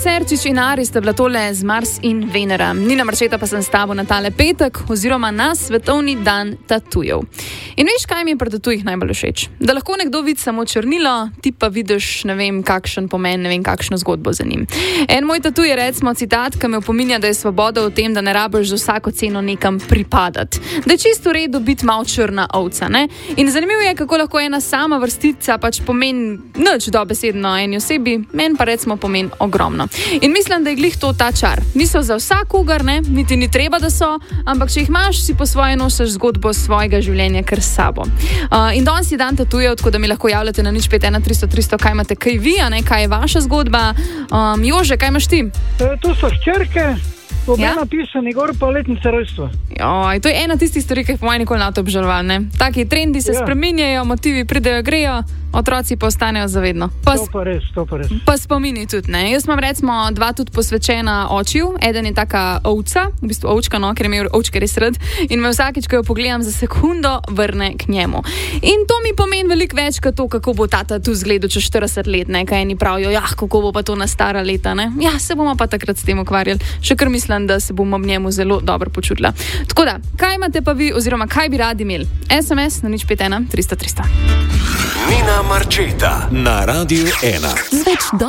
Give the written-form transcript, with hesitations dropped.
Serčič in Ari sta bila tole z Mars in Venera. Nina Marčeta pa sem s tabo na tale petek oziroma na svetovni dan tatujev. In veš, kaj mi je pri tatujih najbolj všeč? Da lahko nekdo vidi samo črnilo, ti pa vidiš ne vem kakšen pomen, ne vem kakšno zgodbo za njim. En moj tatuj je recimo citat, ki me opominja, da je svoboda v tem, da ne rabiš za vsako ceno nekam pripadati. Da je čisto v redu biti malo črna ovca, ne? In zanimivo je, kako lahko ena sama vrstica pač pomeni nič dobesedno eni osebi, meni pa recimo pomeni ogromno. In mislim, da je glih to ta čar. Niso za vsakogar, ne, niti ni treba, da so, ampak če jih imaš, si po svoje nosiš zgodbo svojega življenja kar s sabo. In danes je dan tatujev, tako da mi lahko javljate na 051 300 300, kaj imate kaj vi, a ne, kaj je vaša zgodba. Jože, kaj imaš ti? To so hčerke, obe napisani gor pa letnice rojstva. To je ena tistih stvari, ki jih po mojem nikoli na to obžaloval, ne? Taki trendi se spreminjajo, motivi pridejo, grejo, otroci pa ostanejo zavedno. To pa res. Pa spomini tudi, ne? Jaz imam recimo dva tudi posvečena očiju. Eden je taka ovca, v bistvu ovčka, no, ker je imel ovčke res rad in me vsakič, ko jo pogledam za sekundo, vrne k njemu. In to mi pomeni veliko več kot to, kako bo tata tu zgledal čez 40 let, ne? Kaj eni pravijo, kako bo pa to na stara leta, ne? Ja, se bomo pa takrat s tem ukvarjali. Še kar mislim, da se bomo ob njemu zelo dobro počutila. Tako da, kaj imate pa vi, oziroma kaj bi radi imeli? SMS na 051 300 300. Nina Marčeta na Radiu 1.